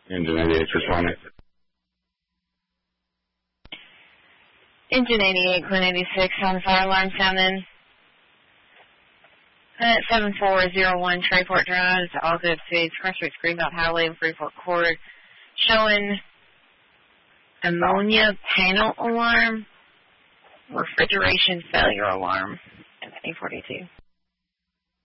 Engine 88 responding. Engine 88, Quinn 86 on fire alarm sounding. At 7401 Trayport Drive, all good speeds, Cross Street, Greenbelt Highway, and Freeport Court, showing ammonia panel alarm, refrigeration failure alarm, at 842.